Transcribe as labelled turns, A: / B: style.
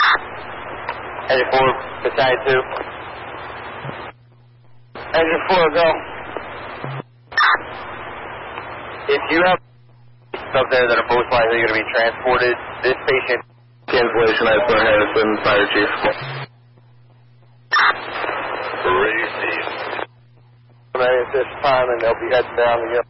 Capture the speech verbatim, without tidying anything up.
A: Engine four, battalion two. Engine four, go. If you have up there that are most likely going to be transported, this patient...
B: Cancellation, I Star Harrison, Fire Chief.
A: At this time, and they'll be heading down again.